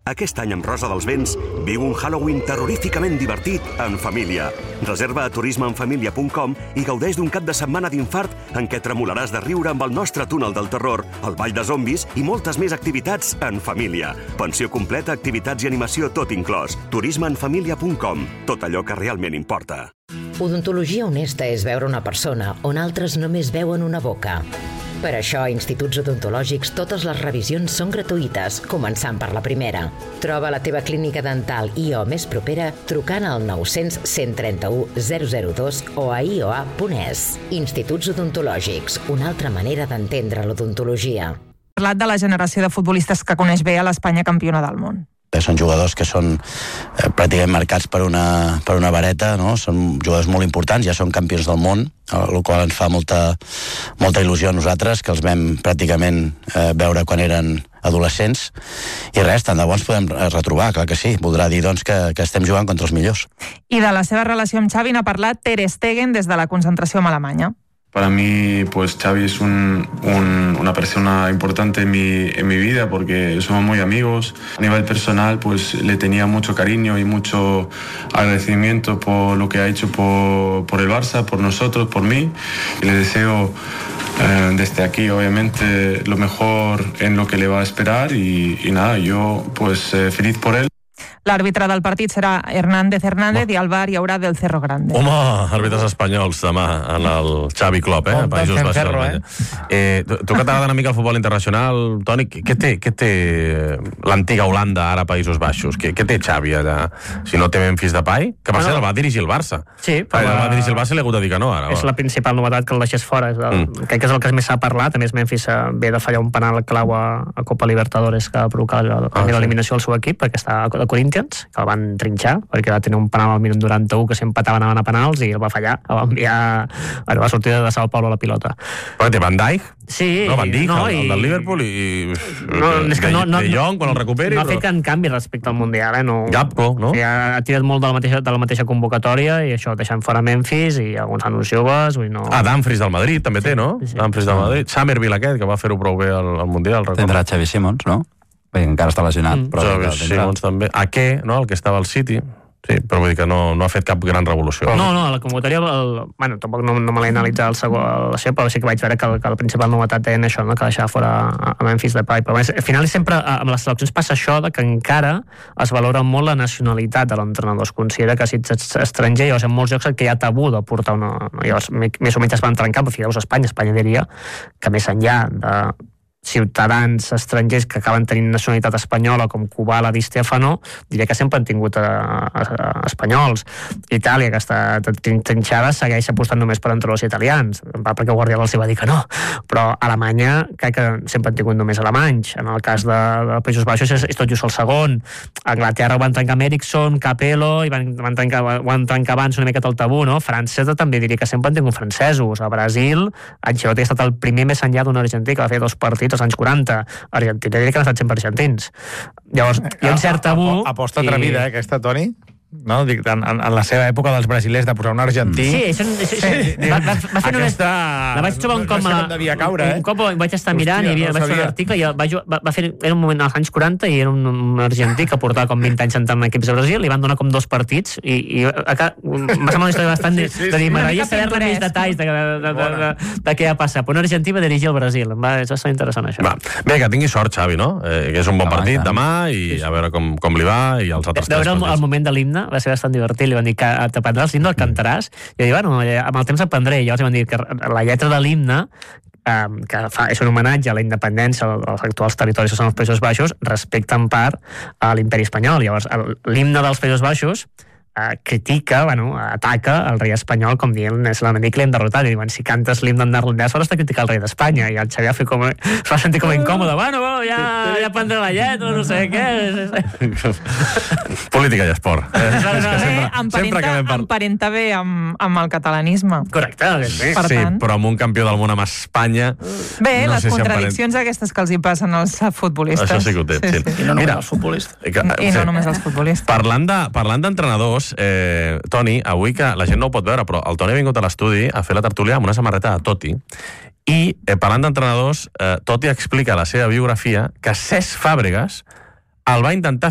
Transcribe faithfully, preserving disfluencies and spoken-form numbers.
Aquest any amb Rosa dels Vents viu un Halloween terroríficament divertit en família. Reserva a turisme en família punt com i gaudeix d'un cap de setmana d'infart en què tremolaràs de riure amb el nostre túnel del terror, el ball de zombis i moltes més activitats en família. Pensió completa, activitats i animació tot inclòs. turisme en família punt com. Tot allò que realment importa. Odontologia honesta és veure una persona on altres només veuen una boca. Per això, a Instituts Odontològics, totes les revisions són gratuïtes, començant per la primera. Troba la teva clínica dental I O més propera trucant al nou cents, cent trenta-u, zero zero dos o a i o a punt es. Instituts Odontològics, una altra manera d'entendre l'odontologia. Parlat de la generació de futbolistes que coneix bé a l'Espanya campiona del món. Són jugadors que són eh, pràcticament marcats per una, per una vareta, no? Són jugadors molt importants, ja són campions del món, el qual ens fa molta, molta il·lusió a nosaltres, que els vam pràcticament eh, veure quan eren adolescents, i res, tant de bo ens podem retrobar, clar que sí, voldrà dir doncs que, que estem jugant contra els millors. I de la seva relació amb Xavi n'ha parlat Ter Stegen des de la concentració amb Alemanya. Para mí, pues Xavi es un, un, una persona importante en mi, en mi vida porque somos muy amigos. A nivel personal, pues le tenía mucho cariño y mucho agradecimiento por lo que ha hecho por, por el Barça, por nosotros, por mí. Y le deseo eh, desde aquí, obviamente, lo mejor en lo que le va a esperar y, y nada, yo pues eh, feliz por él. L'àrbitre del partit serà Hernández Hernández oh. i al bar hi haurà del Cerro Grande. Home, àrbitres espanyols demà en el Xavi Club, eh? Oh, Països Baixos. Ferro, eh? Eh, tu, tu que t'agrada una mica el futbol internacional, Toni, què té, què té l'antiga Holanda, ara Països Baixos? Què, què té Xavi allà? Si no té Memphis Depay, que per cert el va dirigir el Barça. Sí, però el va dirigir el Barça i l'ha hagut de dir que no, ara. És la principal novetat que el deixés fora. És el, mm. Crec que és el que més s'ha parlat. A més, Memphis ve de fallar un penal clau a, a Copa Libertadores que va provocar l'eliminació del seu equip, perquè està a Corinthians, que el van trinxar, perquè va tenir un penal al minut noranta-u que s'empataven a penals i el va fallar, el va enviar bueno, va sortir de Sao Paulo la pilota. Però té Van Dijk? Sí. No, Van Dijk, no, el, el i... del Liverpool i... No, és que no, no, de Jong, quan el recuperi... No ha però... fet cap canvi respecte al Mundial, eh? No, Gapco, no? Sí, ha, ha tirat molt de la, mateixa, de la mateixa convocatòria i això, deixant fora Memphis i alguns anuncis joves, vull no... Ah, Dumfries del Madrid també té, no? Sí, sí. Dumfries del Madrid. Somerville aquest, que va fer-ho prou bé al, al Mundial. Tindrà Xavi Simons, no? Bé, encara està lesionat. Mm. Però Xavi Simons també. Ake, no? El que estava al City. Sí, però vull dir que no, no ha fet cap gran revolució. No, no, la convocatòria, el, bueno, tampoc no, no me l'he analitzat el segon, la seva, però sí que vaig veure que, que la principal novetat era això, no? Que deixava fora a, a Memphis Depay. Però al final sempre amb les seleccions passa això de que encara es valora molt la nacionalitat de l'entrenador. Es considera que si ets estranger, llavors en molts llocs que hi ha tabú de portar una... Llavors, més o menys es van trencar, però figueu-vos a Espanya. Espanya diria que més enllà de ciutadans estrangers que acaben tenint nacionalitat espanyola com Kubala, Di Stefano, diria que sempre han tingut a, a, a espanyols. Itàlia, que està trinxada, segueix apostant només per entrenadors italians, va perquè Guardiola els va dir que no, però a Alemanya crec que sempre han tingut només alemanys. En el cas de, de Països Baixos és, és tot just el segon. A Anglaterra ho van trencar amb Eriksson, Capello, i van, van, trencar, van trencar abans una miqueta el tabú, no? França també diria que sempre han tingut francesos. A Brasil, Ancelotti ha estat el primer més enllà d'un argentí que va fer dos partits als anys quaranta. Argentina diria que han estat sempre argentins. Llavors, hi ha un cert tabú... Aposta atrevida, eh, aquesta, Toni? No? Dic, en, en la seva època dels brasilers de posar un argentí... Sí, això, això, sí. Va, va, va fer només... La vaig trobar un cop... No sé com devia caure, eh? Un cop vaig estar mirant i havia, no vaig fer un article i va, va, va fer... Era un moment als anys quaranta i era un, un argentí que portava com vint anys entrant en equips de Brasil, li van donar com dos partits i, i acá, m'ha semblat una història bastant... Sí, sí, sí. De dir, m'agradaria saber-ne més detalls de, de, de, de, de, de què ha passat. Però un argentí va dirigir el Brasil. Va, és bastant interessant, això. Va. Bé, que tingui sort, Xavi, no? Eh, que és un bon partit demà i a veure com, com li va i els altres tres partits. El, el moment de l'himne va ser bastant divertit. Li van dir que t'aprendràs l'himne, el cantaràs, i jo dic, bueno, amb el temps aprendré. I llavors li van dir que la lletra de l'himne, eh, que fa, és un homenatge a la independència als actuals territoris que són els Països Baixos, respecte en part a l'imperi espanyol. Llavors, l'himne dels Països Baixos eh, critica, bueno, ataca el rei espanyol com dient, és l'enemic que l'hem derrotat, i diuen, si cantes l'himne en neerlandès hauràs de criticar el rei d'Espanya, i el Xavier fa com, es va sentir com incòmode, bueno, bueno ja, ja prendré la lletra, no sé què. Política i esport. Eh? No, no, sempre, emparenta, per... emparenta bé amb, amb el catalanisme. Correcte, sí. Per sí, tant... però amb un campió del món amb Espanya... Bé, no les sé contradiccions si aquestes que els hi passen als futbolistes. Això sí que ho té, sí. sí. I no només als futbolistes. Que, I no sí. només als futbolistes. Parlant d'entrenadors, eh, Toni, avui que la gent no ho pot veure, però el Toni ha vingut a l'estudi a fer la tertúlia amb una samarreta de Totti, i eh, parlant d'entrenadors, eh, Totti explica a la seva biografia que Cesc Fàbregas el va intentar